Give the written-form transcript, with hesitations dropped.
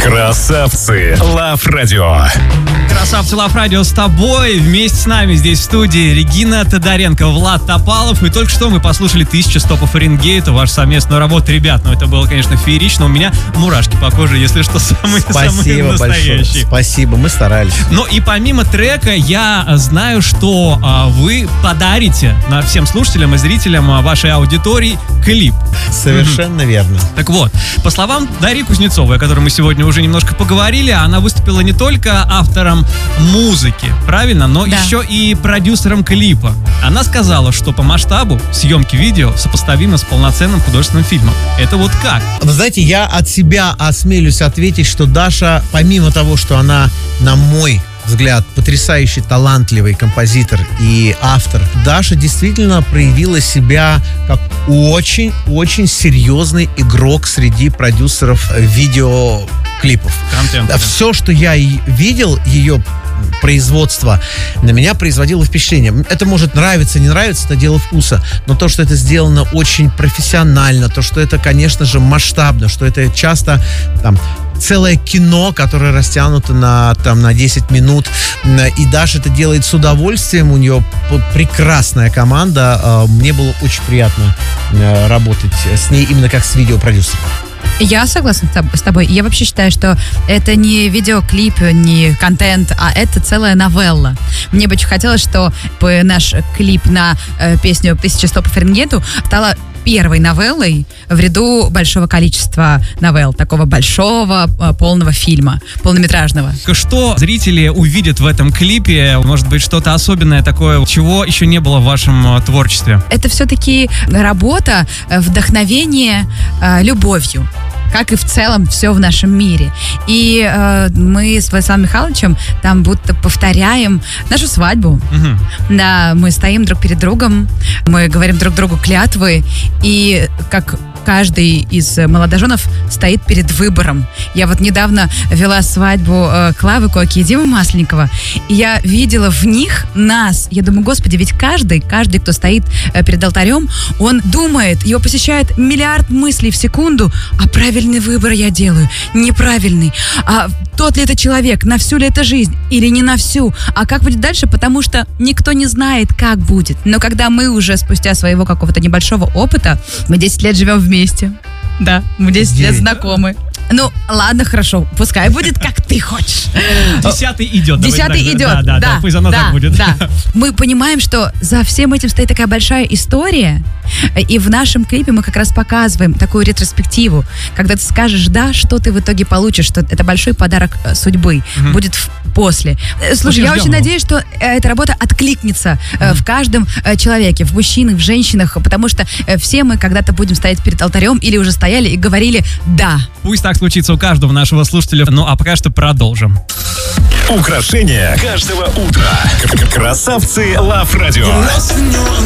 Красавцы Лав Радио. Красавцы Лав Радио с тобой. Вместе с нами здесь в студии Регина Тодоренко, Влад Топалов. И только что мы послушали 1100 по Фаренгейту, вашу совместную работу. Ребят, это было, конечно, феерично. У меня мурашки по коже, если что, самые настоящие. Большое. Спасибо, мы старались. Ну и помимо трека, я знаю, что вы подарите всем слушателям и зрителям вашей аудитории клип. Совершенно верно. Так вот, по словам Дарьи Кузнецовой, о которой мы сегодня уже немножко поговорили, она выступила не только автором музыки, правильно, но еще и продюсером клипа. Она сказала, что по масштабу съемки видео сопоставимо с полноценным художественным фильмом. Это вот как? Вы знаете, я от себя осмелюсь ответить, что Даша, помимо того, что она, на мой взгляд, потрясающий талантливый композитор и автор, Даша действительно проявила себя как очень-очень серьезный игрок среди продюсеров видеоклипов. Контент. Все, что я видел, ее производство, на меня производило впечатление. Это может нравиться, не нравиться, это дело вкуса, но то, что это сделано очень профессионально, то, что это, конечно же, масштабно, что это часто целое кино, которое растянуто на 10 минут, и Даша это делает с удовольствием, у нее прекрасная команда, мне было очень приятно работать с ней именно как с видеопродюсером. Я согласна с тобой. Я вообще считаю, что это не видеоклип, не контент, а это целая новелла. Мне бы очень хотелось, что наш клип на песню «1100 по Фаренгейту» стала первой новеллой в ряду большого количества новелл, такого большого, полного фильма, полнометражного. Что зрители увидят в этом клипе? Может быть, что-то особенное такое, чего еще не было в вашем творчестве? Это все-таки работа, вдохновение любовью, как и в целом все в нашем мире. И мы с Владиславом Михайловичем там будто повторяем нашу свадьбу. Да, мы стоим друг перед другом, мы говорим друг другу клятвы, и как каждый из молодоженов стоит перед выбором. Я вот недавно вела свадьбу Клавы Коки и Димы Масленникова, и я видела в них нас. Я думаю, господи, ведь каждый, кто стоит перед алтарем, он думает, его посещает миллиард мыслей в секунду, а правильный выбор я делаю, неправильный. А тот ли это человек, на всю ли это жизнь или не на всю, а как будет дальше, потому что никто не знает, как будет. Но когда мы уже спустя своего какого-то небольшого опыта, мы 10 лет живем вместе, да, мы 10 лет знакомы. Ну, ладно, хорошо, пускай будет, как ты хочешь. 10-й идет. 10-й идет, да, пусть оно так будет. Да. Мы понимаем, что за всем этим стоит такая большая история, и в нашем клипе мы как раз показываем такую ретроспективу, когда ты скажешь «да», что ты в итоге получишь, что это большой подарок судьбы, будет после. Слушай, я очень надеюсь, что эта работа откликнется в каждом человеке, в мужчинах, в женщинах, потому что все мы когда-то будем стоять перед алтарем или уже стояли и говорили «да». Пусть так случится у каждого нашего слушателя. Ну, а пока что продолжим. Украшение каждого утра. Красавцы Лав Радио.